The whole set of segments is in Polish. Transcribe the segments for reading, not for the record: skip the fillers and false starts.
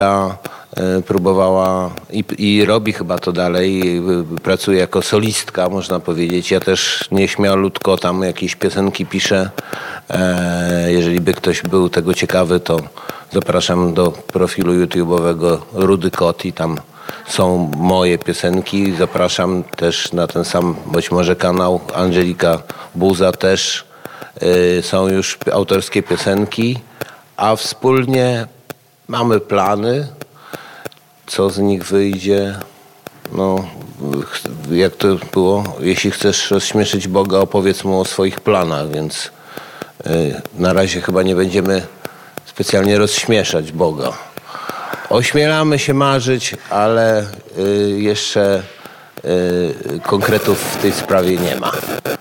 próbowała i robi chyba to dalej, pracuje jako solistka, można powiedzieć. Ja też nieśmialutko tam jakieś piosenki piszę. Jeżeli by ktoś był tego ciekawy, to zapraszam do profilu YouTube'owego Rudy Kot i tam są moje piosenki. Zapraszam też na ten sam być może kanał Angelika Buza też. Są już autorskie piosenki, a wspólnie mamy plany. Co z nich wyjdzie? No, jak to było? Jeśli chcesz rozśmieszyć Boga, opowiedz mu o swoich planach, więc na razie chyba nie będziemy specjalnie rozśmieszać Boga. Ośmielamy się marzyć, ale jeszcze konkretów w tej sprawie nie ma.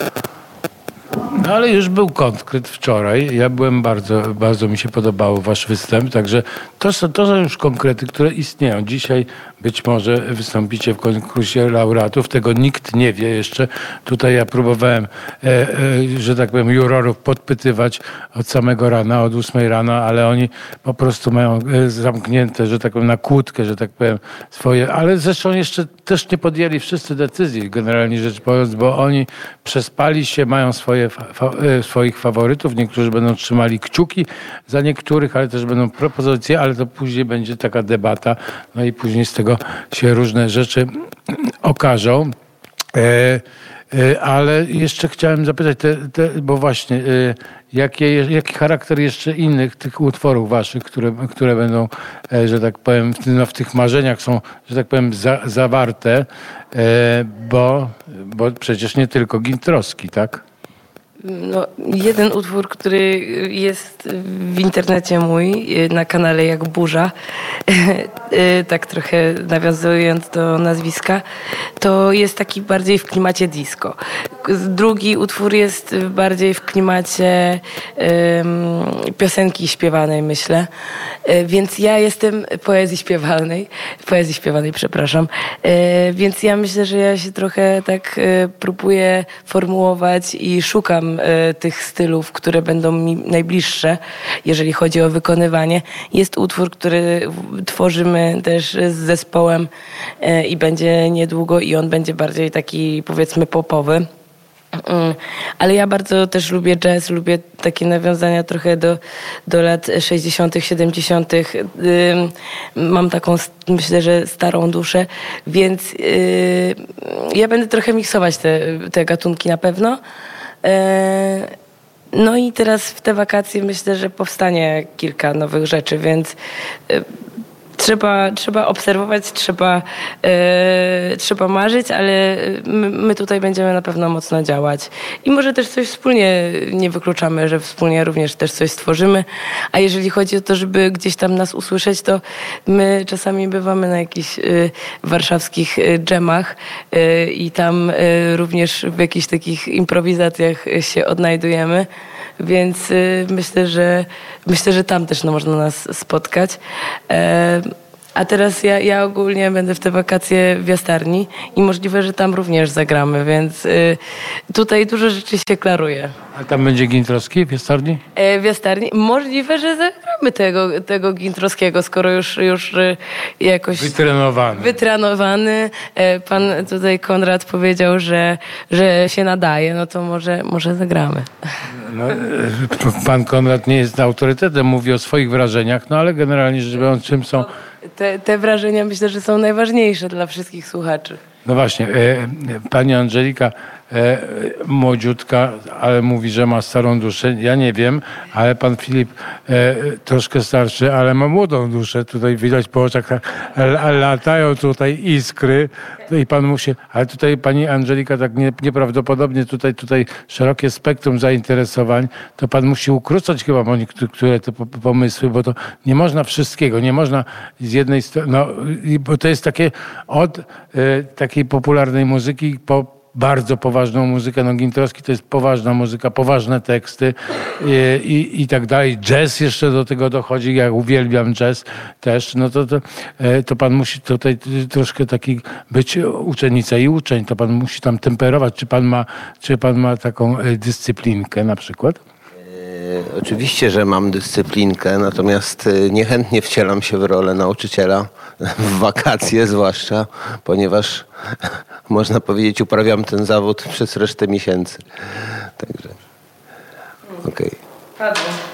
No ale już był konkret wczoraj. Ja byłem bardzo mi się podobał wasz występ, także to są już konkrety, które istnieją. Dzisiaj być może wystąpicie w konkursie laureatów. Tego nikt nie wie jeszcze. Tutaj ja próbowałem, że tak powiem, jurorów podpytywać od samego rana, od 8 rana, ale oni po prostu mają zamknięte, że tak powiem, na kłódkę, że tak powiem, swoje. Ale zresztą jeszcze też nie podjęli wszyscy decyzji, generalnie rzecz biorąc, bo oni przespali się, mają swoich faworytów. Niektórzy będą trzymali kciuki za niektórych, ale też będą propozycje, ale to później będzie taka debata, no i później z tego się różne rzeczy okażą. Ale jeszcze chciałem zapytać, bo właśnie, jaki charakter jeszcze innych tych utworów waszych, które będą, że tak powiem, w tych marzeniach są, że tak powiem, zawarte, bo przecież nie tylko Gintrowski, tak? No, jeden utwór, który jest w internecie mój, na kanale Jak Burza, tak trochę nawiązując do nazwiska, to jest taki bardziej w klimacie disco. Drugi utwór jest bardziej w klimacie piosenki śpiewanej, myślę. Więc ja jestem poezji śpiewanej, przepraszam. Więc ja myślę, że ja się trochę tak próbuję formułować i szukam tych stylów, które będą mi najbliższe, jeżeli chodzi o wykonywanie. Jest utwór, który tworzymy też z zespołem i będzie niedługo i on będzie bardziej taki, powiedzmy, popowy. Ale ja bardzo też lubię jazz, lubię takie nawiązania trochę do lat 60., 70. Mam taką, myślę, że starą duszę, więc ja będę trochę miksować te gatunki na pewno. No i teraz w te wakacje myślę, że powstanie kilka nowych rzeczy, więc trzeba obserwować, trzeba marzyć, ale my tutaj będziemy na pewno mocno działać. I może też coś wspólnie, nie wykluczamy, że wspólnie również też coś stworzymy. A jeżeli chodzi o to, żeby gdzieś tam nas usłyszeć, to my czasami bywamy na jakichś warszawskich dżemach i tam również w jakichś takich improwizacjach się odnajdujemy. Więc myślę, że tam też można nas spotkać. A teraz ja ogólnie będę w te wakacje w Jastarni i możliwe, że tam również zagramy, więc tutaj dużo rzeczy się klaruje. A tam będzie Gintrowski w Jastarni? W Jastarni. Możliwe, że zagramy tego Gintrowskiego, skoro już jakoś... Wytrenowany. Pan tutaj Konrad powiedział, że się nadaje, no to może zagramy. No, pan Konrad nie jest autorytetem, mówi o swoich wrażeniach, no ale generalnie rzecz biorąc, czym są... Te wrażenia myślę, że są najważniejsze dla wszystkich słuchaczy. No właśnie, pani Angelika młodziutka, ale mówi, że ma starą duszę. Ja nie wiem, ale pan Filip troszkę starszy, ale ma młodą duszę. Tutaj widać po oczach, latają tutaj iskry. I pan musi, ale tutaj pani Angelika tak nieprawdopodobnie tutaj szerokie spektrum zainteresowań, to pan musi ukrócać chyba niektóre te pomysły, bo to nie można wszystkiego, nie można z jednej strony, no, bo to jest takie od takiej popularnej muzyki po bardzo poważną muzykę. No Gintrowski to jest poważna muzyka, poważne teksty i tak dalej. Jazz jeszcze do tego dochodzi. Ja uwielbiam jazz też. No to pan musi tutaj troszkę taki być uczennica i uczeń. To pan musi tam temperować. Czy pan ma taką dyscyplinkę na przykład? Oczywiście, że mam dyscyplinkę, natomiast niechętnie wcielam się w rolę nauczyciela, w wakacje zwłaszcza, ponieważ można powiedzieć, uprawiam ten zawód przez resztę miesięcy. Także okej. Padło.